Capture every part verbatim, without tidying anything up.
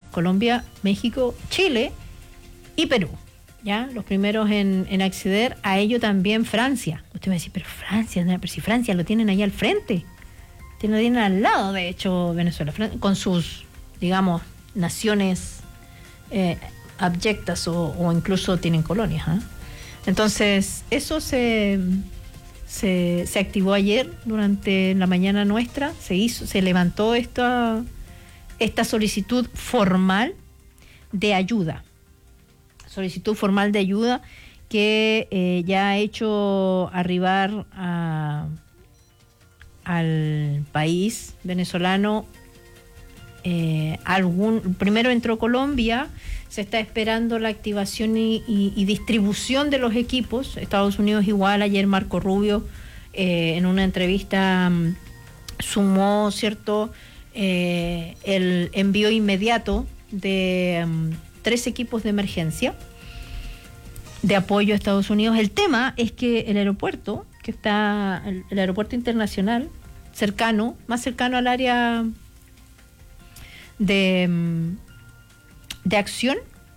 Colombia, México, Chile y Perú. ¿Ya? Los primeros en, en acceder a ello también Francia. Usted va a decir, pero Francia, no, pero si Francia lo tienen ahí al frente, lo tienen al lado, de hecho, Venezuela, con sus, digamos, naciones eh, abyectas o, o incluso tienen colonias. ¿eh? Entonces, eso se, se, se activó ayer durante la mañana nuestra, se hizo, se levantó esta, esta solicitud formal de ayuda. Solicitud formal de ayuda que eh, ya ha hecho arribar a, al país venezolano. Eh, algún primero entró Colombia, se está esperando la activación y, y, y distribución de los equipos. Estados Unidos igual, ayer Marco Rubio eh, en una entrevista um, sumó, ¿cierto?, eh, el envío inmediato de um, tres equipos de emergencia de apoyo a Estados Unidos. El tema es que el aeropuerto, que está, el, el aeropuerto internacional, cercano, más cercano al área de, de acción,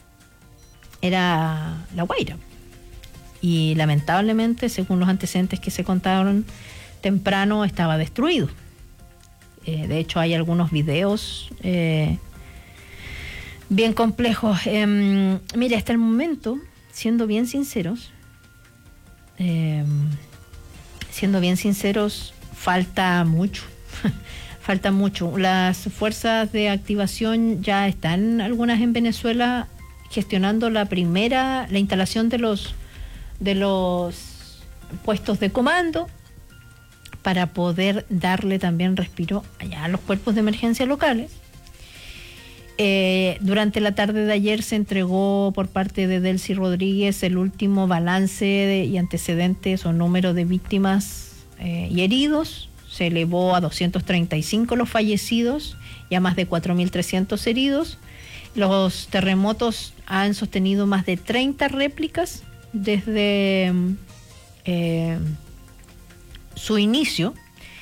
era La Guaira. Y lamentablemente, según los antecedentes que se contaron temprano, estaba destruido. Eh, de hecho, hay algunos videos eh, bien complejos. Eh, mire, hasta el momento, siendo bien sinceros, eh, siendo bien sinceros, falta mucho, falta mucho. Las fuerzas de activación ya están, algunas en Venezuela, gestionando la primera, la instalación de los, de los puestos de comando para poder darle también respiro allá a los cuerpos de emergencia locales. Eh, durante la tarde de ayer se entregó por parte de Delcy Rodríguez el último balance de, y antecedentes o número de víctimas eh, y heridos. Se elevó a doscientos treinta y cinco los fallecidos y a más de cuatro mil trescientos heridos. Los terremotos han sostenido más de treinta réplicas desde eh, su inicio.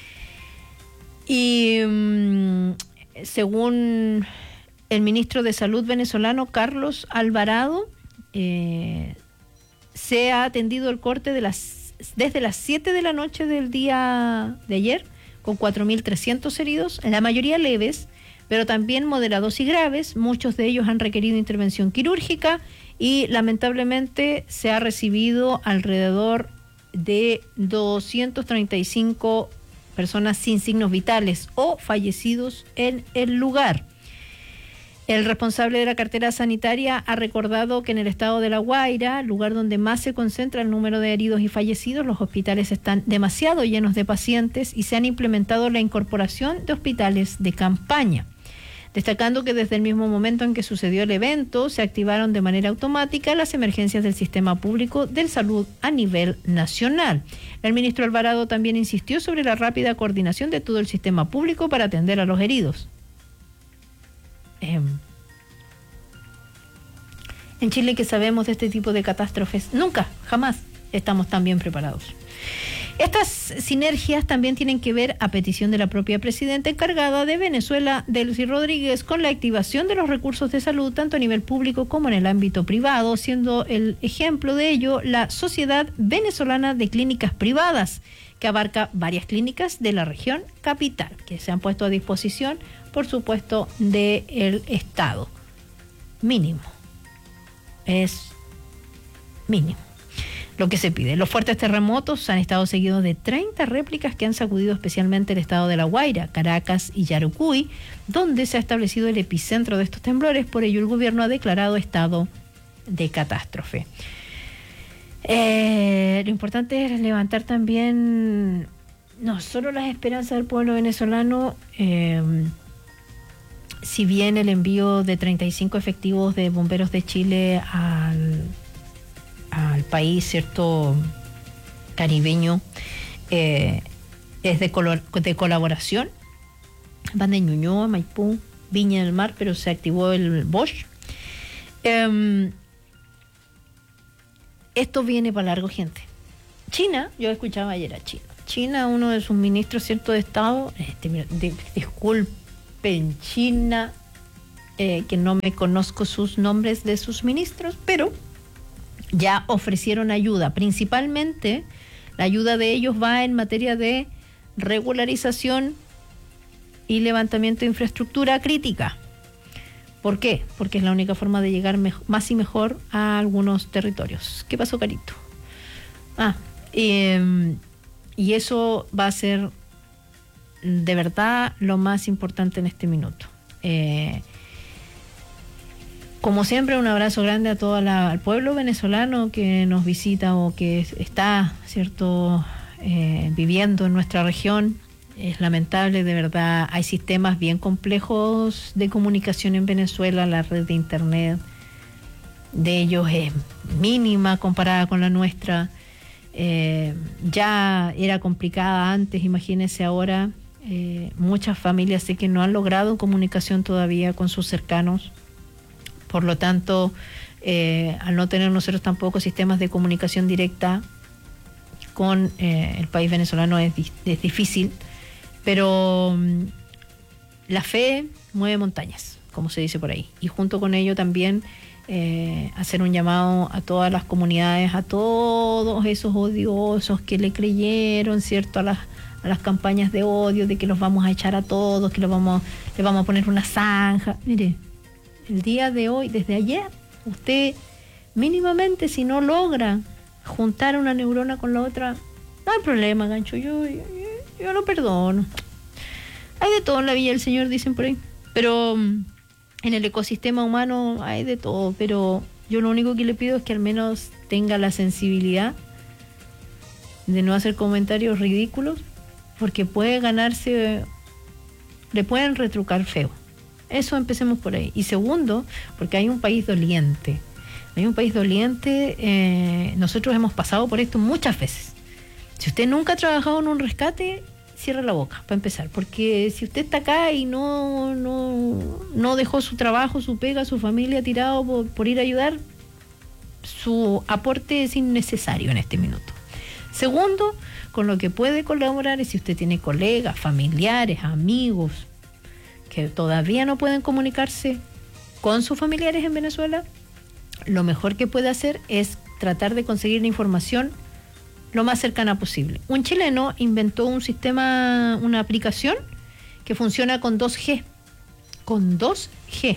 Y um, según el ministro de Salud venezolano, Carlos Alvarado, eh, se ha atendido el corte de las, desde las siete de la noche del día de ayer, con cuatro mil trescientos heridos, en la mayoría leves, pero también moderados y graves. Muchos de ellos han requerido intervención quirúrgica y lamentablemente se ha recibido alrededor de doscientas treinta y cinco personas sin signos vitales o fallecidos en el lugar. El responsable de la cartera sanitaria ha recordado que en el estado de La Guaira, lugar donde más se concentra el número de heridos y fallecidos, los hospitales están demasiado llenos de pacientes y se han implementado la incorporación de hospitales de campaña. Destacando que desde el mismo momento en que sucedió el evento, se activaron de manera automática las emergencias del sistema público de salud a nivel nacional. El ministro Alvarado también insistió sobre la rápida coordinación de todo el sistema público para atender a los heridos. Eh, en Chile, que sabemos de este tipo de catástrofes, nunca, jamás estamos tan bien preparados. Estas sinergias también tienen que ver, a petición de la propia presidenta encargada de Venezuela, Delcy Rodríguez, con la activación de los recursos de salud tanto a nivel público como en el ámbito privado, siendo el ejemplo de ello la Sociedad Venezolana de Clínicas Privadas, que abarca varias clínicas de la región capital, que se han puesto a disposición, por supuesto, del Estado. Mínimo. Es mínimo lo que se pide. Los fuertes terremotos han estado seguidos de treinta réplicas que han sacudido especialmente el estado de La Guaira, Caracas y Yarucuy, donde se ha establecido el epicentro de estos temblores. Por ello, el gobierno ha declarado estado de catástrofe. Eh, lo importante es levantar también no solo las esperanzas del pueblo venezolano, eh, si bien el envío de treinta y cinco efectivos de bomberos de Chile al, al país, cierto, caribeño, eh, es de, color, de colaboración. Van de Ñuñoa, Maipú, Viña del Mar, pero se activó el Bosch. Eh, esto viene para largo, gente. China, yo escuchaba ayer a China. China, uno de sus ministros, cierto, de Estado, este, de, disculpen, China eh, que no me conozco sus nombres de sus ministros, pero ya ofrecieron ayuda. Principalmente, la ayuda de ellos va en materia de regularización y levantamiento de infraestructura crítica. ¿Por qué? Porque es la única forma de llegar mejor, más y mejor a algunos territorios. ¿Qué pasó, Carito? Ah, eh, y eso va a ser de verdad lo más importante en este minuto. Eh, como siempre, un abrazo grande a todo la, al pueblo venezolano que nos visita o que está, cierto, eh, viviendo en nuestra región. Es lamentable, de verdad. Hay sistemas bien complejos de comunicación en Venezuela. La red de internet de ellos es mínima comparada con la nuestra. Eh, ya era complicada antes, imagínense ahora. Eh, muchas familias sé que no han logrado comunicación todavía con sus cercanos. Por lo tanto, eh, al no tener nosotros tampoco sistemas de comunicación directa con eh, el país venezolano es, es difícil. Pero um, la fe mueve montañas, como se dice por ahí. Y junto con ello también eh, hacer un llamado a todas las comunidades, a todos esos odiosos que le creyeron, ¿cierto?, a las, a las campañas de odio, de que los vamos a echar a todos, que los vamos, les vamos a poner una zanja. Mire, el día de hoy, desde ayer, usted mínimamente, si no logra juntar una neurona con la otra, no hay problema, gancho, yo... yo Yo lo perdono. Hay de todo en la Villa del Señor, dicen por ahí. Pero um, en el ecosistema humano hay de todo. Pero yo lo único que le pido es que al menos tenga la sensibilidad de no hacer comentarios ridículos, porque puede ganarse, le pueden retrucar feo. Eso empecemos por ahí. Y segundo, porque hay un país doliente. Hay un país doliente. Eh, nosotros hemos pasado por esto muchas veces. Si usted nunca ha trabajado en un rescate, cierra la boca, para empezar. Porque si usted está acá y no, no, no dejó su trabajo, su pega, su familia tirado por, por ir a ayudar, su aporte es innecesario en este minuto. Segundo, con lo que puede colaborar es si usted tiene colegas, familiares, amigos, que todavía no pueden comunicarse con sus familiares en Venezuela, lo mejor que puede hacer es tratar de conseguir la información lo más cercana posible. Un chileno inventó un sistema, una aplicación que funciona con dos G. Con dos G.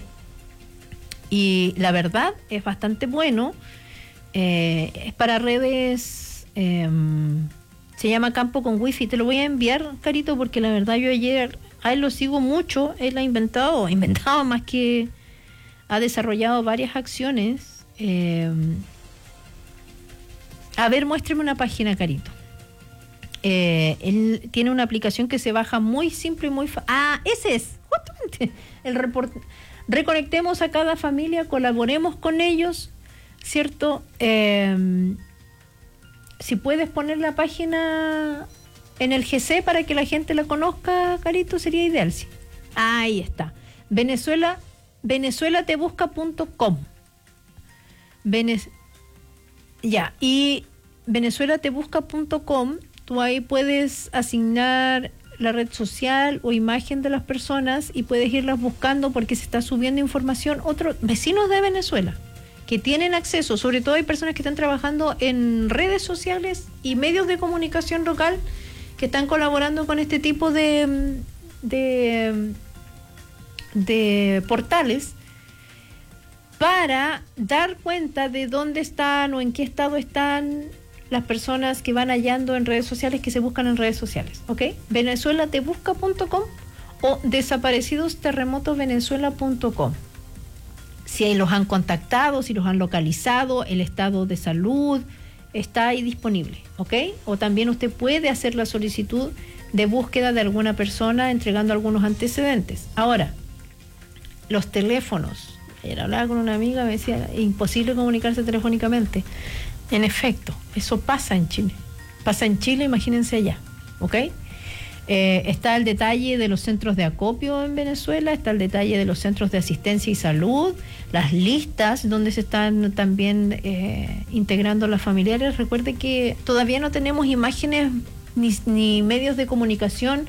Y la verdad es bastante bueno. Eh, es para redes, eh, se llama Campo con Wi-Fi. Te lo voy a enviar, Carito, porque la verdad yo ayer a él lo sigo mucho. Él ha inventado, inventado más que ha desarrollado varias acciones. Eh, A ver, muéstrame una página, Carito. Eh, él tiene una aplicación que se baja muy simple y muy fácil. Ah, ese es, justamente, el reporte. Reconectemos a cada familia, colaboremos con ellos, ¿cierto? Eh, si puedes poner la página en el G C para que la gente la conozca, Carito, sería ideal, sí. Ahí está. Venezuela, venezuelatebusca punto com. Venezuela. Ya, y venezuelatebusca punto com, tú ahí puedes asignar la red social o imagen de las personas y puedes irlas buscando porque se está subiendo información. Otros vecinos de Venezuela que tienen acceso, sobre todo hay personas que están trabajando en redes sociales y medios de comunicación local que están colaborando con este tipo de, de, de portales, para dar cuenta de dónde están o en qué estado están las personas que van hallando en redes sociales, que se buscan en redes sociales, ¿ok? venezuelatebusca punto com o desaparecidos terremotos venezuela punto com. Si los han contactado, si los han localizado, el estado de salud está ahí disponible, ¿ok? O también usted puede hacer la solicitud de búsqueda de alguna persona entregando algunos antecedentes. Ahora, los teléfonos. Ayer hablaba con una amiga, me decía, imposible comunicarse telefónicamente. En efecto, eso pasa en Chile. Pasa en Chile, imagínense allá, ¿ok? Eh, está el detalle de los centros de acopio en Venezuela, está el detalle de los centros de asistencia y salud, las listas donde se están también eh, integrando las familiares. Recuerde que todavía no tenemos imágenes ni, ni medios de comunicación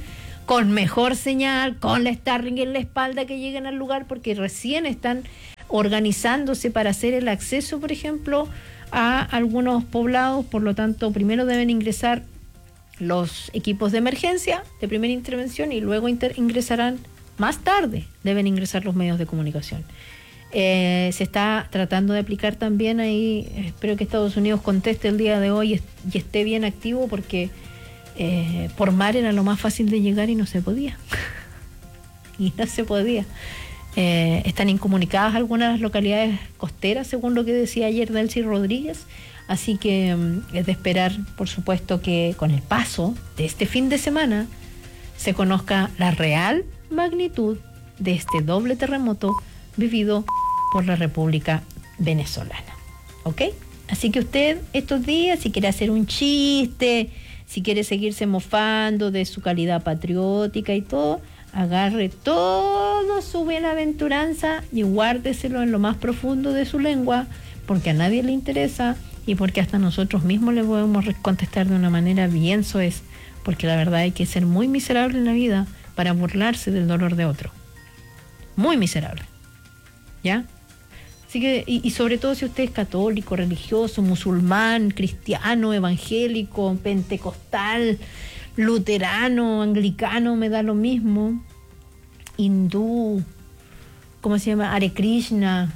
con mejor señal, con la Starlink en la espalda, que lleguen al lugar, porque recién están organizándose para hacer el acceso, por ejemplo, a algunos poblados. Por lo tanto, primero deben ingresar los equipos de emergencia de primera intervención y luego inter- ingresarán, más tarde, deben ingresar los medios de comunicación. Eh, se está tratando de aplicar también ahí, espero que Estados Unidos conteste el día de hoy y esté bien activo, porque eh, por mar era lo más fácil de llegar y no se podía. y no se podía. Eh, están incomunicadas algunas localidades costeras, según lo que decía ayer Delcy Rodríguez, así que um, es de esperar, por supuesto, que con el paso de este fin de semana se conozca la real magnitud de este doble terremoto vivido por la República Venezolana. ¿Ok? Así que usted estos días, si quiere hacer un chiste, si quiere seguirse mofando de su calidad patriótica y todo, agarre todo su bienaventuranza y guárdeselo en lo más profundo de su lengua, porque a nadie le interesa y porque hasta nosotros mismos le podemos contestar de una manera bien soez, porque la verdad hay que ser muy miserable en la vida para burlarse del dolor de otro. Muy miserable. ¿Ya? Así que, y, y sobre todo si usted es católico, religioso, musulmán, cristiano, evangélico, pentecostal, luterano, anglicano, me da lo mismo, hindú, ¿cómo se llama? Hare Krishna,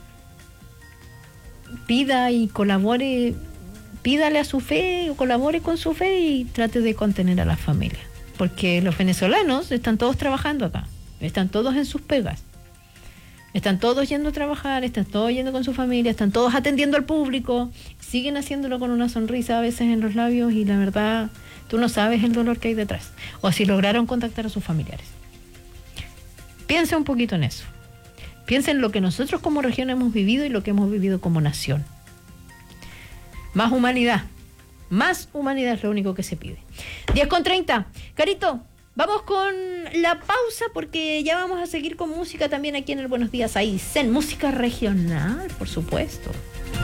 pida y colabore, pídale a su fe, colabore con su fe y trate de contener a la familia, porque los venezolanos están todos trabajando acá, están todos en sus pegas, están todos yendo a trabajar, están todos yendo con su familia, están todos atendiendo al público, siguen haciéndolo con una sonrisa a veces en los labios, y la verdad, tú no sabes el dolor que hay detrás, o si lograron contactar a sus familiares. Piensa un poquito en eso. Piensa en lo que nosotros como región hemos vivido y lo que hemos vivido como nación. Más humanidad. Más humanidad es lo único que se pide. diez con treinta. Carito, vamos con la pausa, porque ya vamos a seguir con música también aquí en el Buenos Días Aysén. Música regional, por supuesto.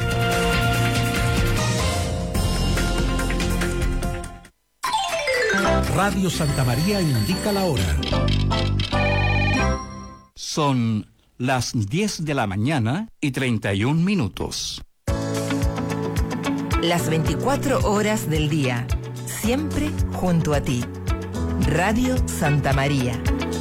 Radio Santa María indica la hora. Son las diez de la mañana y treinta y un minutos. Las veinticuatro horas del día, siempre junto a ti. Radio Santa María.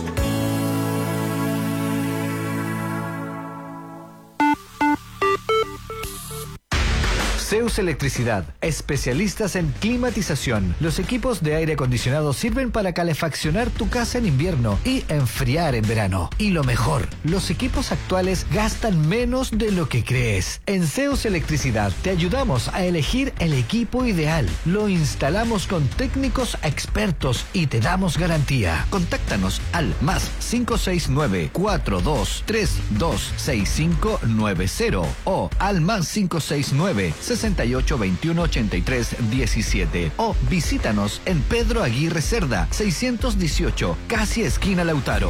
Zeus Electricidad, especialistas en climatización. Los equipos de aire acondicionado sirven para calefaccionar tu casa en invierno y enfriar en verano. Y lo mejor, los equipos actuales gastan menos de lo que crees. En Zeus Electricidad te ayudamos a elegir el equipo ideal. Lo instalamos con técnicos expertos y te damos garantía. Contáctanos al más cinco seis nueve, cuatro dos tres dos seis cinco nueve cero o al más cinco seis nueve, sesenta y ocho, veintiuno, ochenta y tres, diecisiete o visítanos en Pedro Aguirre Cerda, seiscientos dieciocho, casi esquina Lautaro.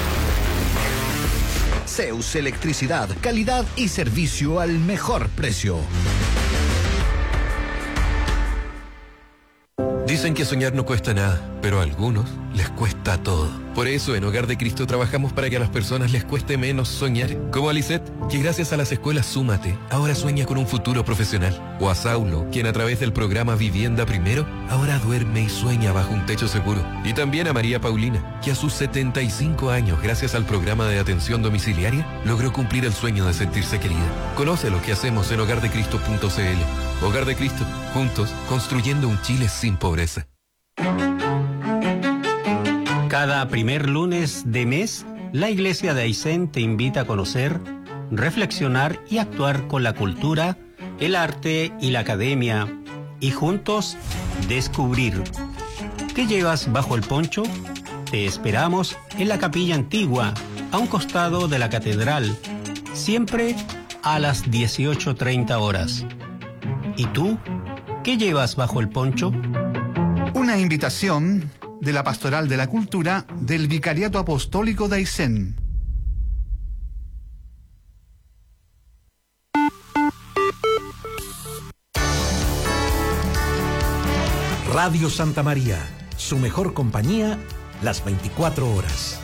Zeus Electricidad, calidad y servicio al mejor precio. Dicen que soñar no cuesta nada, pero a algunos les cuesta todo. Por eso en Hogar de Cristo trabajamos para que a las personas les cueste menos soñar. Como a Lisette, que gracias a las escuelas Súmate, ahora sueña con un futuro profesional. O a Saulo, quien a través del programa Vivienda Primero, ahora duerme y sueña bajo un techo seguro. Y también a María Paulina, que a sus setenta y cinco años, gracias al programa de atención domiciliaria, logró cumplir el sueño de sentirse querida. Conoce lo que hacemos en hogar de cristo punto c l. Hogar de Cristo, juntos, construyendo un Chile sin pobreza. Cada primer lunes de mes, la Iglesia de Aysén te invita a conocer, reflexionar y actuar con la cultura, el arte y la academia, y juntos descubrir. ¿Qué llevas bajo el poncho? Te esperamos en la Capilla Antigua, a un costado de la Catedral, siempre a las dieciocho treinta horas. ¿Y tú? ¿Qué llevas bajo el poncho? Una invitación de la Pastoral de la Cultura del Vicariato Apostólico de Aysén. Radio Santa María, su mejor compañía las veinticuatro horas.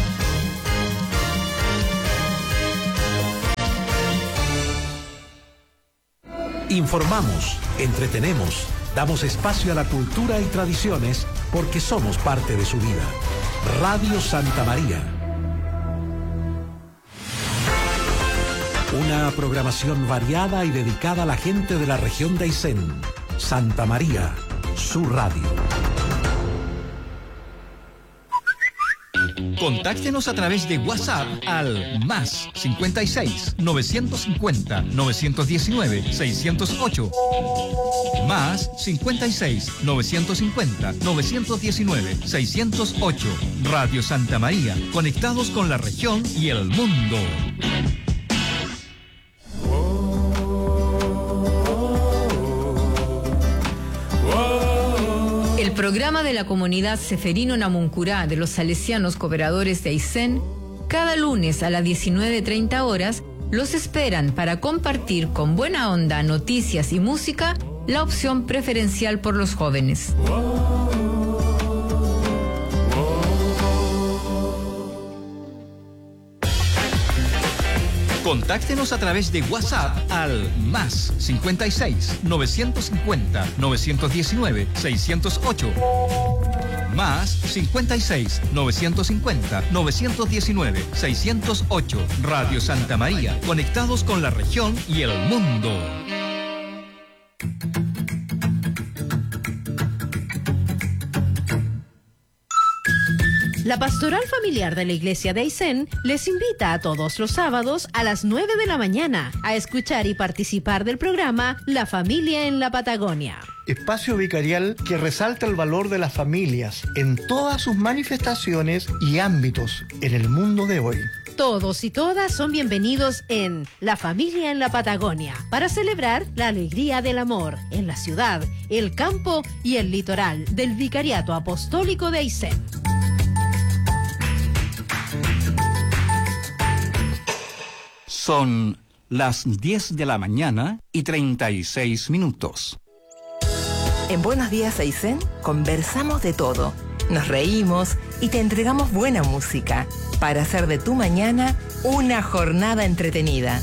Informamos, entretenemos, damos espacio a la cultura y tradiciones porque somos parte de su vida. Radio Santa María. Una programación variada y dedicada a la gente de la región de Aysén. Santa María, su radio. Contáctenos a través de WhatsApp al más cincuenta y seis, novecientos cincuenta, novecientos diecinueve, seiscientos ocho. Más cincuenta y seis, novecientos cincuenta, novecientos diecinueve, seiscientos ocho. Radio Santa María, conectados con la región y el mundo. El programa de la comunidad Seferino Namuncurá de los Salesianos Cooperadores de Aysén, cada lunes a las diecinueve treinta horas, los esperan para compartir con buena onda noticias y música, la opción preferencial por los jóvenes. Contáctenos a través de WhatsApp al más cincuenta y seis, novecientos cincuenta, novecientos diecinueve, seiscientos ocho. Más cincuenta y seis, novecientos cincuenta, novecientos diecinueve, seiscientos ocho. Radio Santa María, conectados con la región y el mundo. La Pastoral Familiar de la Iglesia de Aysén les invita a todos los sábados a las nueve de la mañana a escuchar y participar del programa La Familia en la Patagonia. Espacio vicarial que resalta el valor de las familias en todas sus manifestaciones y ámbitos en el mundo de hoy. Todos y todas son bienvenidos en La Familia en la Patagonia para celebrar la alegría del amor en la ciudad, el campo y el litoral del Vicariato Apostólico de Aysén. Son las diez de la mañana y treinta y seis minutos. En Buenos Días Aysén conversamos de todo, nos reímos y te entregamos buena música para hacer de tu mañana una jornada entretenida.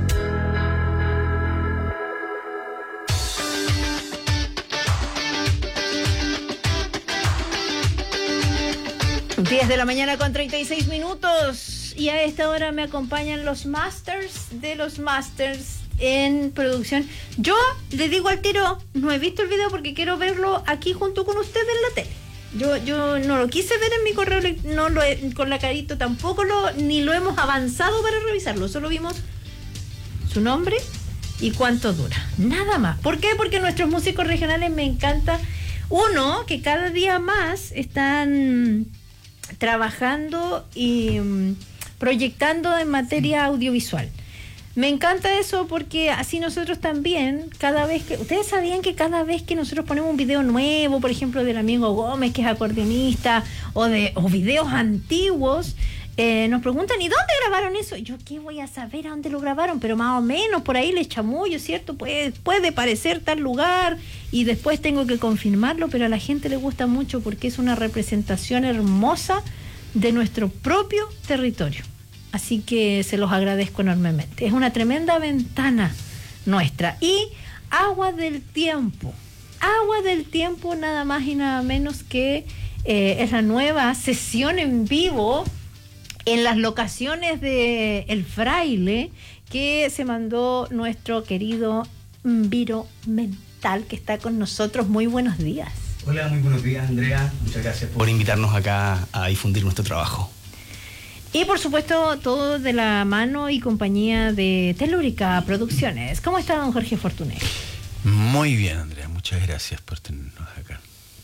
diez de la mañana con treinta y seis minutos. Y a esta hora me acompañan los Masters de los Masters en producción. Yo le digo al tiro, no he visto el video porque quiero verlo aquí junto con ustedes en la tele. Yo yo no lo quise ver en mi correo, no lo he, con la carito tampoco lo, ni lo hemos avanzado para revisarlo. Solo vimos su nombre y cuánto dura. Nada más. ¿Por qué? Porque nuestros músicos regionales me encanta. Uno, que cada día más están trabajando y um, proyectando en materia audiovisual. Me encanta eso porque así nosotros también, cada vez que... Ustedes sabían que cada vez que nosotros ponemos un video nuevo, por ejemplo, del amigo Gómez, que es acordeonista, o de o videos antiguos, eh, nos preguntan, ¿y dónde grabaron eso? Yo, ¿qué voy a saber a dónde lo grabaron? Pero más o menos por ahí les chamullo, ¿cierto? Puede, puede parecer tal lugar y después tengo que confirmarlo, pero a la gente le gusta mucho porque es una representación hermosa de nuestro propio territorio. Así que se los agradezco enormemente. Es una tremenda ventana nuestra. Y Agua del Tiempo. Agua del Tiempo, nada más y nada menos que eh, es la nueva sesión en vivo en las locaciones de El Fraile que se mandó nuestro querido Viro Mental, que está con nosotros. Muy buenos días. Hola, muy buenos días, Andrea. Muchas gracias por invitarnos acá a difundir nuestro trabajo. Y por supuesto, todo de la mano y compañía de Telúrica Producciones. ¿Cómo está don Jorge Fortuné? Muy bien, Andrea. Muchas gracias por tenernos acá.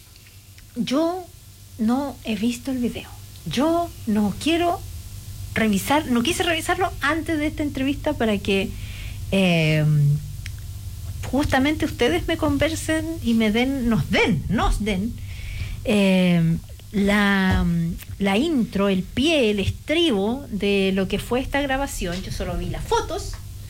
Yo no he visto el video. Yo no quiero revisar, no quise revisarlo antes de esta entrevista para que eh, justamente ustedes me conversen y me den, nos den, nos den eh, la, la intro, el pie, el estribo de lo que fue esta grabación. Yo solo vi las fotos,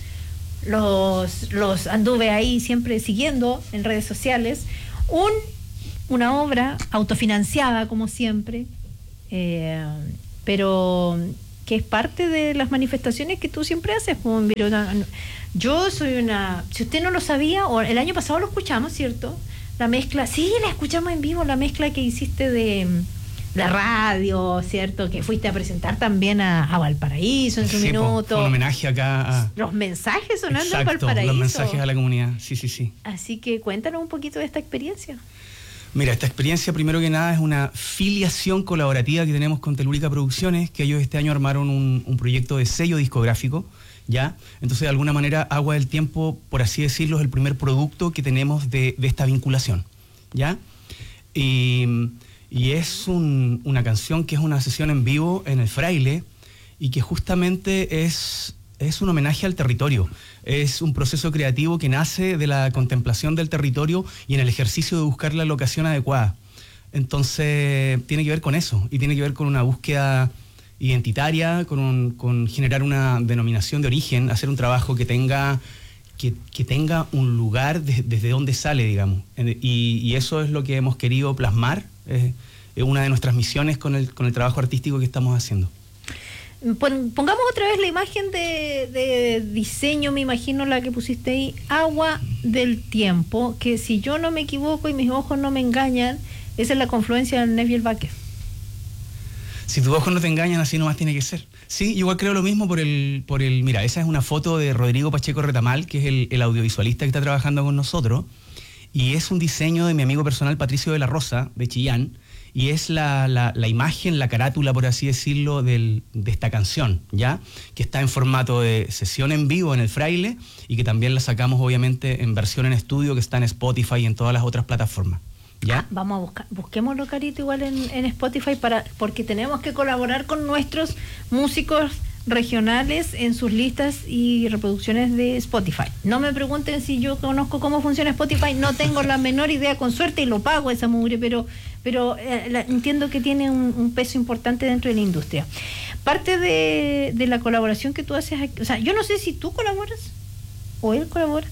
los, los anduve ahí siempre siguiendo en redes sociales. Un, una obra autofinanciada, como siempre, eh, pero que es parte de las manifestaciones que tú siempre haces. Yo soy una, si usted no lo sabía, o el año pasado lo escuchamos, ¿cierto? La mezcla, sí, la escuchamos en vivo, la mezcla que hiciste de la radio, ¿cierto? Que fuiste a presentar también a, a Valparaíso en su sí, minuto. Fue un homenaje acá a... Los mensajes sonando Exacto, en Valparaíso. Los mensajes a la comunidad, sí, sí, sí. Así que cuéntanos un poquito de esta experiencia. Mira, esta experiencia primero que nada es una filiación colaborativa que tenemos con Telúrica Producciones, que ellos este año armaron un, un proyecto de sello discográfico, ¿ya? Entonces, de alguna manera, Agua del Tiempo, por así decirlo, es el primer producto que tenemos de, de esta vinculación, ¿ya? Y, y es un, una canción que es una sesión en vivo en el Fraile y que justamente es, es un homenaje al territorio. Es un proceso creativo que nace de la contemplación del territorio y en el ejercicio de buscar la locación adecuada. Entonces, tiene que ver con eso y tiene que ver con una búsqueda identitaria, con, un, con generar una denominación de origen, hacer un trabajo que tenga, que, que tenga un lugar de, desde donde sale, digamos. Y, y eso es lo que hemos querido plasmar, es, es una de nuestras misiones con el, con el trabajo artístico que estamos haciendo. Pongamos otra vez la imagen de, de diseño, me imagino la que pusiste ahí, Agua del Tiempo, que si yo no me equivoco y mis ojos no me engañan, esa es la confluencia del Nef y el Baque. Si tus ojos no te engañan, así nomás tiene que ser. Sí, igual creo lo mismo por el, por el... Mira, esa es una foto de Rodrigo Pacheco Retamal, que es el, el audiovisualista que está trabajando con nosotros, y es un diseño de mi amigo personal Patricio de la Rosa, de Chillán, y es la, la, la imagen, la carátula, por así decirlo, del, de esta canción, ¿ya? Que está en formato de sesión en vivo en el Fraile y que también la sacamos, obviamente, en versión en estudio, que está en Spotify y en todas las otras plataformas, ¿ya? Ah, vamos a buscar, busquémoslo, Carito, igual en, en Spotify, para, porque tenemos que colaborar con nuestros músicos regionales en sus listas y reproducciones de Spotify. No me pregunten si yo conozco cómo funciona Spotify, no tengo la menor idea, con suerte y lo pago esa mugre, pero pero eh, la, entiendo que tiene un, un peso importante dentro de la industria. Parte de, de la colaboración que tú haces aquí, o sea, yo no sé si tú colaboras o él colabora,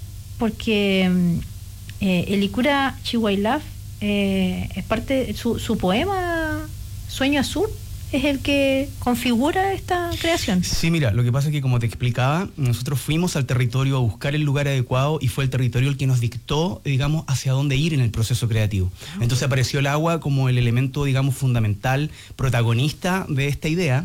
porque eh, el Licura Chihuailaf eh, es parte, su, su poema Sueño Azul es el que configura esta creación. Sí, mira, lo que pasa es que, como te explicaba, nosotros fuimos al territorio a buscar el lugar adecuado y fue el territorio el que nos dictó, digamos, hacia dónde ir en el proceso creativo. Entonces apareció el agua como el elemento, digamos, fundamental, protagonista de esta idea,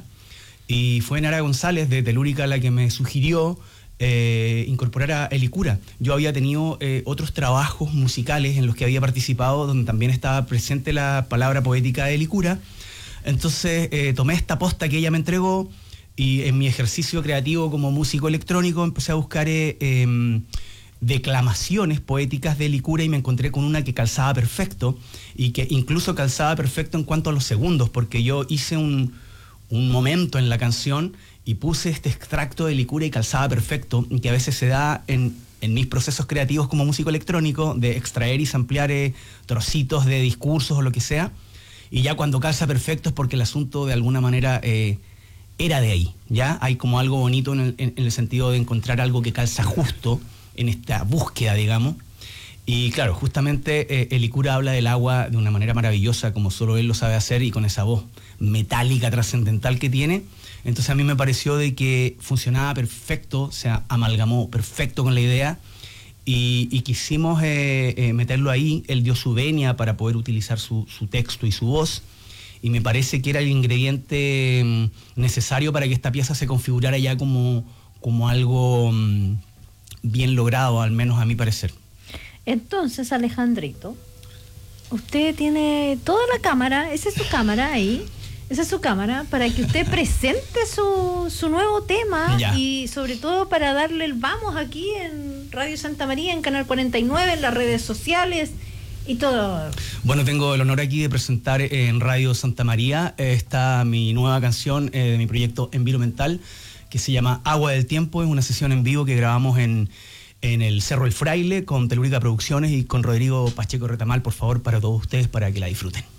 y fue Nara González de Telúrica la que me sugirió eh, incorporar a el Licura. Yo había tenido eh, otros trabajos musicales en los que había participado, donde también estaba presente la palabra poética de Licura. Entonces eh, tomé esta posta que ella me entregó y en mi ejercicio creativo como músico electrónico empecé a buscar eh, eh, declamaciones poéticas de Licura y me encontré con una que calzaba perfecto y que incluso calzaba perfecto en cuanto a los segundos, porque yo hice un, un momento en la canción y puse este extracto de Licura y calzaba perfecto, que a veces se da en, en mis procesos creativos como músico electrónico, de extraer y samplear eh, trocitos de discursos o lo que sea. Y ya cuando calza perfecto es porque el asunto de alguna manera eh, era de ahí, ¿ya? Hay como algo bonito en el, en, en el sentido de encontrar algo que calza justo en esta búsqueda, digamos. Y claro, justamente eh, el Licura habla del agua de una manera maravillosa, como solo él lo sabe hacer, y con esa voz metálica, trascendental que tiene. Entonces a mí me pareció de que funcionaba perfecto, se amalgamó perfecto con la idea. Y, y quisimos eh, eh, meterlo ahí, él dio su venia para poder utilizar su, su texto y su voz, y me parece que era el ingrediente mm, necesario para que esta pieza se configurara ya como, como algo mm, bien logrado, al menos a mi parecer. Entonces, Alejandrito, usted tiene toda la cámara, esa es su cámara ahí, esa es su cámara, para que usted presente su, su nuevo tema, ya. Y sobre todo para darle el vamos aquí en Radio Santa María, en Canal cuarenta y nueve, en las redes sociales y todo. Bueno, tengo el honor aquí de presentar en Radio Santa María esta mi nueva canción eh, de mi proyecto Environmental, que se llama Agua del Tiempo. Es una sesión en vivo que grabamos en, en el Cerro El Fraile con Telúrica Producciones y con Rodrigo Pacheco Retamal, por favor, para todos ustedes, para que la disfruten.